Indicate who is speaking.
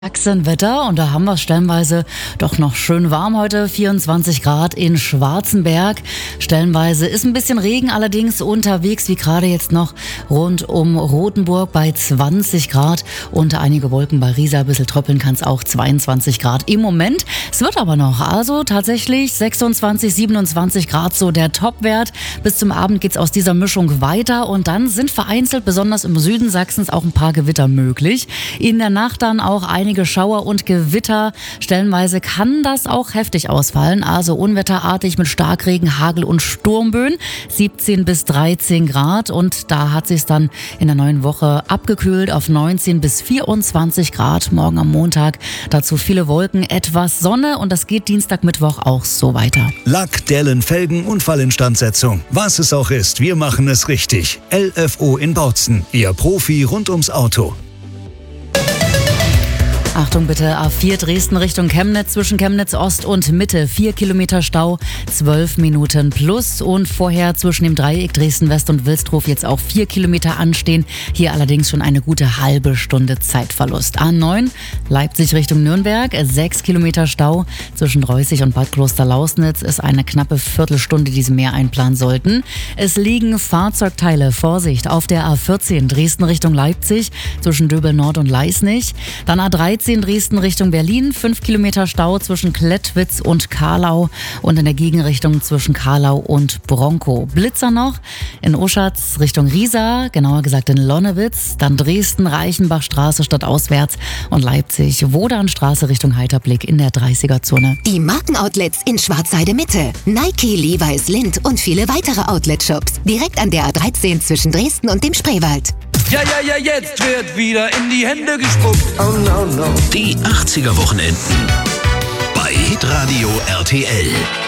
Speaker 1: Sachsenwetter und da haben wir es stellenweise doch noch schön warm heute, 24 Grad in Schwarzenberg. Stellenweise ist ein bisschen Regen allerdings unterwegs, wie gerade jetzt noch rund um Rothenburg bei 20 Grad und einige Wolken bei Riesa, ein bisschen tröppeln kann es auch 22 Grad im Moment. Es wird aber noch, also tatsächlich 26, 27 Grad so der Topwert. Bis zum Abend geht's aus dieser Mischung weiter und dann sind vereinzelt, besonders im Süden Sachsens, auch ein paar Gewitter möglich. In der Nacht dann auch einige Schauer und Gewitter. Stellenweise kann das auch heftig ausfallen, also unwetterartig mit Starkregen, Hagel und Sturmböen. 17 bis 13 Grad und da hat sich's dann in der neuen Woche abgekühlt auf 19 bis 24 Grad. Morgen am Montag dazu viele Wolken, etwas Sonne und das geht Dienstag, Mittwoch auch so weiter.
Speaker 2: Lack, Dellen, Felgen, Unfallinstandsetzung. Was es auch ist, wir machen es richtig. LFO in Bautzen, Ihr Profi rund ums Auto.
Speaker 1: Achtung bitte, A4 Dresden Richtung Chemnitz, zwischen Chemnitz Ost und Mitte, 4 Kilometer Stau, 12 Minuten plus und vorher zwischen dem Dreieck Dresden West und Wilsdruf jetzt auch 4 Kilometer anstehen, hier allerdings schon eine gute halbe Stunde Zeitverlust. A9 Leipzig Richtung Nürnberg, 6 Kilometer Stau, zwischen Reußig und Bad Klosterlausnitz ist eine knappe Viertelstunde, die Sie mehr einplanen sollten. Es liegen Fahrzeugteile, Vorsicht, auf der A14 Dresden Richtung Leipzig, zwischen Döbel Nord und Leisnig, dann A13 Dresden Richtung Berlin, 5 Kilometer Stau zwischen Klettwitz und Karlau und in der Gegenrichtung zwischen Karlau und Bronkow. Blitzer noch in Uschatz Richtung Riesa, genauer gesagt in Lonnewitz, dann Dresden, Reichenbachstraße stadtauswärts und Leipzig, Wodanstraße Richtung Heiterblick in der 30er-Zone.
Speaker 3: Die Markenoutlets in Schwarzheide Mitte, Nike, Levi's, Lindt und viele weitere Outlet-Shops direkt an der A13 zwischen Dresden und dem Spreewald.
Speaker 4: Ja, jetzt wird wieder in die Hände gespuckt. Oh no, no.
Speaker 5: Die 80er Wochenenden bei Hitradio RTL.